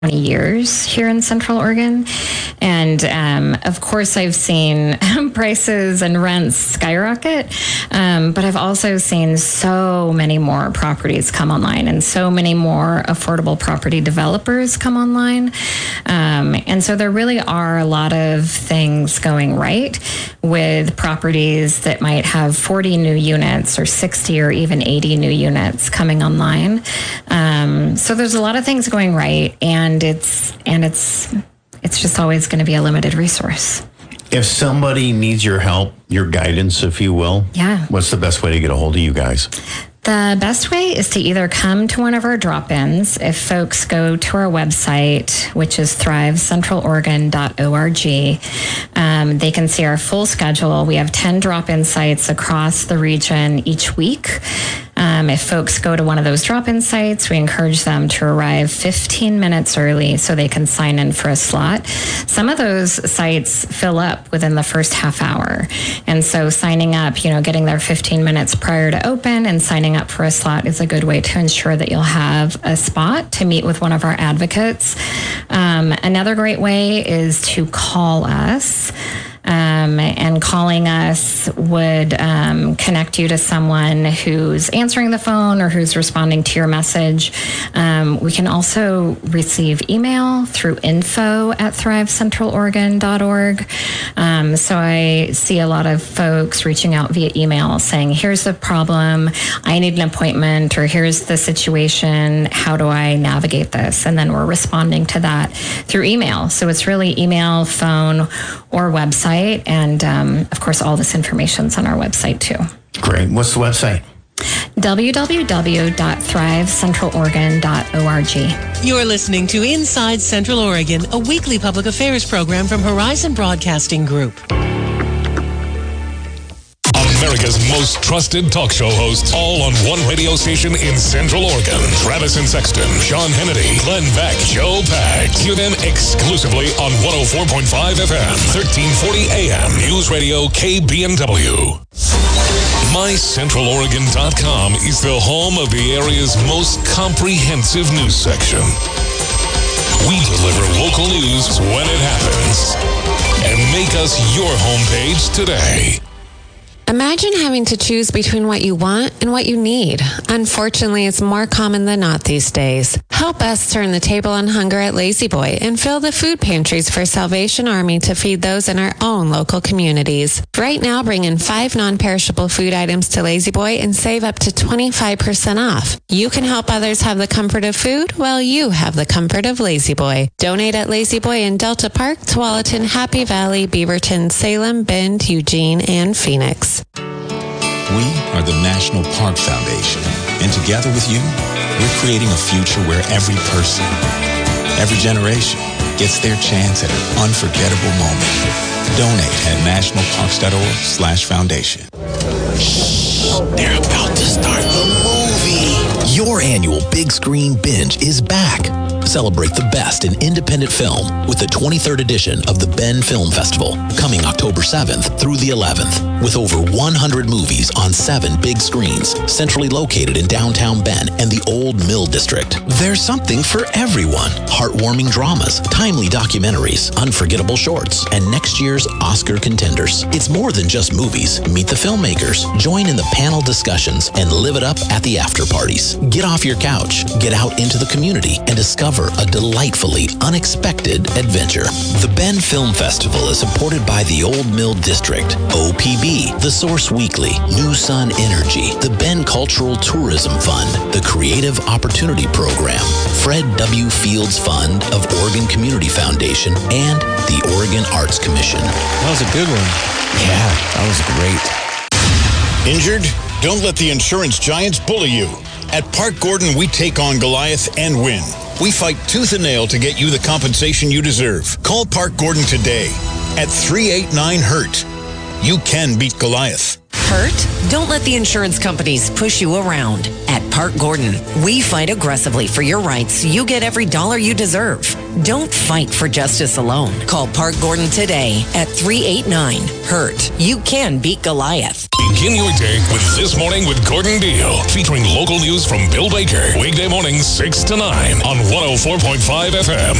years here in Central Oregon. And of course, I've seen prices and rents skyrocket, but I've also seen so many more properties come online and so many more affordable property developers come online. And so there really are a lot of things going right with properties that might have 40 new units or 60 or even 80 new units coming online. So there's a lot of things going right, and it's just always going to be a limited resource. If somebody needs your help, your guidance, if you will, what's the best way to get a hold of you guys? The best way is to either come to one of our drop-ins. If folks go to our website, which is thrivecentraloregon.org, they can see our full schedule. We have 10 drop-in sites across the region each week. If folks go to one of those drop-in sites, we encourage them to arrive 15 minutes early so they can sign in for a slot. Some of those sites fill up within the first half hour. And so signing up, getting there 15 minutes prior to open and signing up for a slot is a good way to ensure that you'll have a spot to meet with one of our advocates. Another great way is to call us. And calling us would connect you to someone who's answering the phone or who's responding to your message. We can also receive email through info@thrivecentraloregon.org. So I see a lot of folks reaching out via email saying, here's the problem, I need an appointment, or here's the situation, how do I navigate this? And then we're responding to that through email. So it's really email, phone, or website. And of course, all this information's on our website too. Great. What's the website? www.thrivecentraloregon.org. You're listening to Inside Central Oregon, a weekly public affairs program from Horizon Broadcasting Group. America's most trusted talk show hosts, all on one radio station in Central Oregon. Travis and Sexton, Sean Hannity, Glenn Beck, Joe Pags. Hear them exclusively on 104.5 FM, 1340 AM, News Radio KBNW. MyCentralOregon.com is the home of the area's most comprehensive news section. We deliver local news when it happens. And make us your homepage today. Imagine having to choose between what you want and what you need. Unfortunately, it's more common than not these days. Help us turn the table on hunger at Lazy Boy and fill the food pantries for Salvation Army to feed those in our own local communities. Right now, bring in 5 non-perishable food items to Lazy Boy and save up to 25% off. You can help others have the comfort of food while you have the comfort of Lazy Boy. Donate at Lazy Boy in Delta Park, Tualatin, Happy Valley, Beaverton, Salem, Bend, Eugene, and Phoenix. We are the National Park Foundation, and together with you, we're creating a future where every person, every generation gets their chance at an unforgettable moment. Donate at nationalparks.org/foundation. Shh, they're about to start the movie. Your annual Big Screen Binge is back. Celebrate the best in independent film with the 23rd edition of the Bend Film Festival, coming October 7th through the 11th, with over 100 movies on 7 big screens, centrally located in downtown Bend and the Old Mill District. There's something for everyone. Heartwarming dramas, timely documentaries, unforgettable shorts, and next year's Oscar contenders. It's more than just movies. Meet the filmmakers, join in the panel discussions, and live it up at the after parties. Get off your couch, get out into the community, and discover a delightfully unexpected adventure. The Bend Film Festival is supported by the Old Mill District, OPB, The Source Weekly, New Sun Energy, the Bend Cultural Tourism Fund, the Creative Opportunity Program, Fred W. Fields Fund of Oregon Community Foundation, and the Oregon Arts Commission. That was a good one. Yeah, that was great. Injured? Don't let the insurance giants bully you. At Park Gordon, we take on Goliath and win. We fight tooth and nail to get you the compensation you deserve. Call Park Gordon today at 389-HURT. You can beat Goliath. Hurt? Don't let the insurance companies push you around. At Park Gordon, we fight aggressively for your rights. You get every dollar you deserve. Don't fight for justice alone. Call Park Gordon today at 389-HURT. You can beat Goliath. Begin your day with This Morning with Gordon Deal, featuring local news from Bill Baker. Weekday mornings 6 to 9 on 104.5 FM.